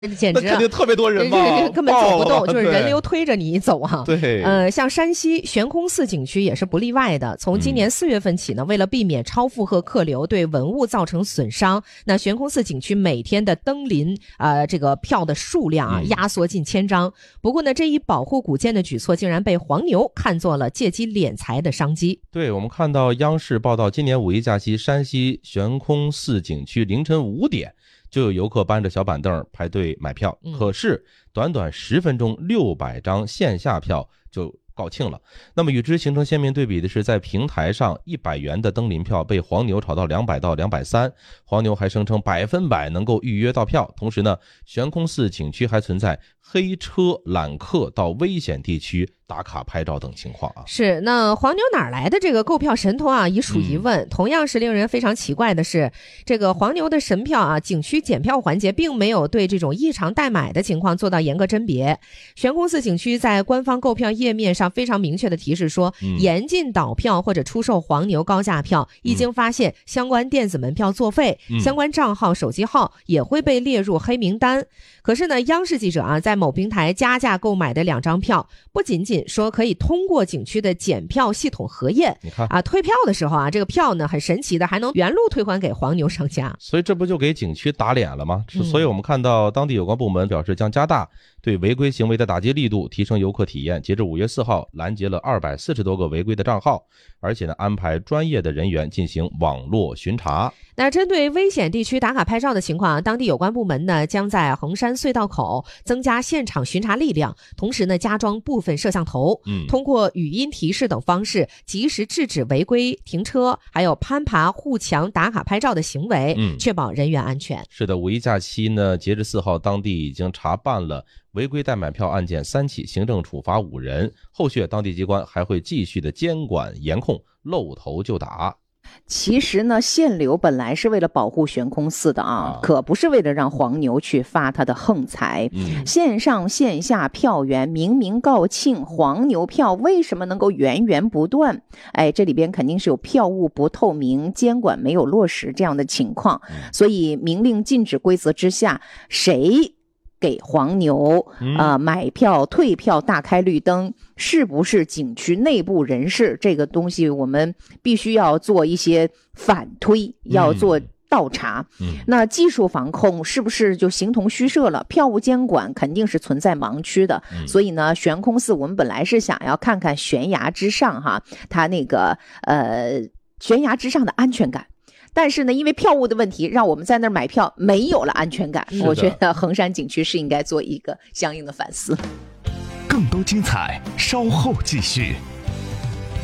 简直那肯定特别多人嘛， 根本走不动，就是人流推着你走哈。 对， 像山西悬空寺景区也是不例外的。从今年4月份起呢，为了避免超负荷客流对文物造成损伤，那悬空寺景区每天的登临这个票的数量啊压缩近1000张。不过呢，这一保护古建的举措竟然被黄牛看作了借机敛财的商机。 对，我们看到央视报道，今年5一假期，山西悬空寺景区凌晨5点。就有游客搬着小板凳排队买票，可是短短10分钟600张线下票就告罄了。那么与之形成鲜明对比的是，在平台上100元的登临票被黄牛炒到200到230，黄牛还声称100%能够预约到票。同时呢，悬空寺景区还存在黑车揽客到危险地区打卡拍照等情况啊。 是，那黄牛哪来的这个购票神通啊？一数一问。同样是令人非常奇怪的是，这个黄牛的神票啊，景区检票环节并没有对这种异常代买的情况做到严格甄别。悬空寺景区在官方购票页面上非常明确的提示说，严禁倒票或者出售黄牛高价票，一经发现相关电子门票作废，相关账号、手机号也会被列入黑名单。可是呢，央视记者啊，在某平台加价购买的2张票，不仅仅说可以通过景区的检票系统核验， 你看啊，退票的时候啊，这个票呢很神奇的还能原路退还给黄牛商家， 所以这不就给景区打脸了吗？所以我们看到当地有关部门表示将加大对违规行为的打击力度，提升游客体验。截至5月4号，拦截了240多个违规的账号，而且呢安排专业的人员进行网络巡查。 那针对危险地区打卡拍照的情况，当地有关部门呢将在衡山隧道口增加现场巡查力量，同时呢加装部分摄像头，通过语音提示等方式及时制止违规停车还有攀爬护墙打卡拍照的行为，确保人员安全。 是的，5一假期呢，截至4号，当地已经查办了违规代买票案件3起，行政处罚5人，后续当地机关还会继续的监管严控，露头就打。 其实呢，限流本来是为了保护悬空寺的啊，可不是为了让黄牛去发他的横财。线上线下票源明明告罄，黄牛票为什么能够源源不断？哎，这里边肯定是有票务不透明、监管没有落实这样的情况。所以明令禁止规则之下，谁给黄牛买票退票大开绿灯，是不是景区内部人士？这个东西我们必须要做一些反推，要做倒查。那技术防控是不是就形同虚设了？票务监管肯定是存在盲区的。所以呢，悬空寺我们本来是想要看看悬崖之上哈，它那个悬崖之上的安全感。但是呢，因为票务的问题，让我们在那儿买票没有了安全感。我觉得衡山景区是应该做一个相应的反思。 更多精彩稍后继续。